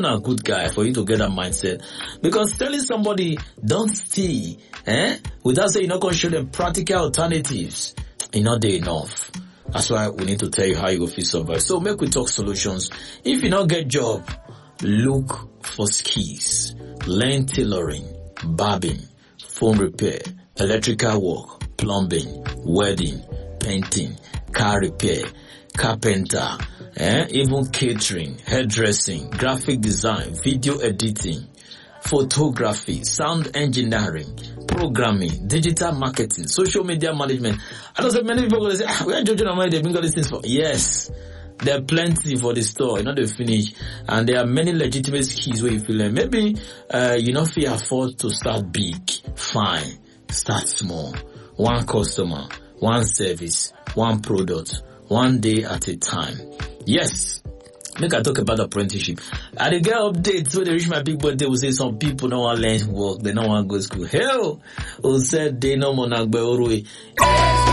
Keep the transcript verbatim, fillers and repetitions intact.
a good guy for you to get that mindset. Because telling somebody don't steal, eh, without saying you're not going to show them practical alternatives, it's not there enough. That's why we need to tell you how you will feel survive. So make we talk solutions. If you don't get job, look for skills. Learn tailoring, barbing, phone repair, electrical work, plumbing, welding, painting, car repair, carpenter, eh? Even catering, hairdressing, graphic design, video editing, photography, sound engineering, programming, digital marketing, social media management. I know so many people will say, ah, we are judging on money, they bring all these things for. Yes, there are plenty for the store, you know, they finish. And there are many legitimate skills where you feel like maybe, uh, you know, if you afford to start big, fine, start small. One customer, one service, one product, one day at a time. Yes. Make I talk about apprenticeship. I dey get updates when they reach my big birthday. Will say some people don't want to learn work, they don't want to go to school. Hell, who said they no more